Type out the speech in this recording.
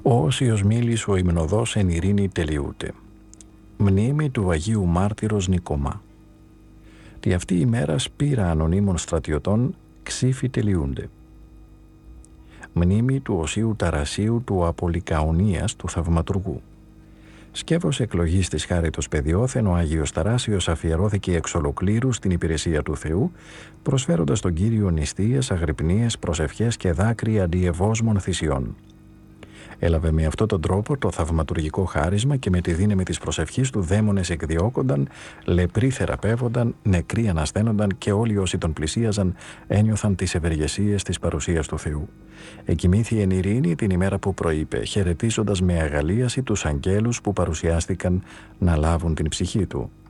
Ο Όσιος μίλης ο υμνοδός εν ειρήνη τελειούται. Μνήμη του Αγίου Μάρτυρος Νικομά. Τη αυτή η μέρα σπήρα ανωνύμων στρατιωτών ξύφη τελειούνται. Μνήμη του Οσίου Ταρασίου του Απολικαονίας του Θαυματουργού. Σκεύος εκλογής της χάριτος παιδιόθεν, ο Άγιος Ταράσιος αφιερώθηκε εξ ολοκλήρου στην υπηρεσία του Θεού, προσφέροντας τον Κύριο νηστείες, αγρυπνίες, προσευχές και δάκρυα αντιευόσμων θυσιών. Έλαβε με αυτόν τον τρόπο το θαυματουργικό χάρισμα και με τη δύναμη της προσευχής του δαίμονες εκδιώκονταν, λεπροί θεραπεύονταν, νεκροί ανασταίνονταν και όλοι όσοι τον πλησίαζαν ένιωθαν τις ευεργεσίες της παρουσίας του Θεού. Εκοιμήθη εν ειρήνη την ημέρα που προείπε, χαιρετίζοντας με αγαλίαση τους αγγέλους που παρουσιάστηκαν να λάβουν την ψυχή του.